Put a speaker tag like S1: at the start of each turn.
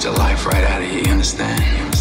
S1: the life right out of you, you understand?